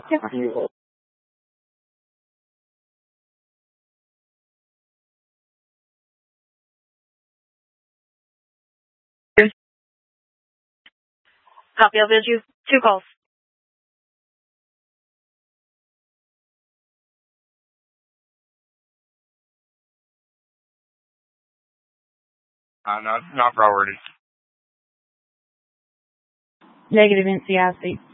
Yeah. Copy, I'll visit you. 2 calls. Not forwarded. Negative NCIC.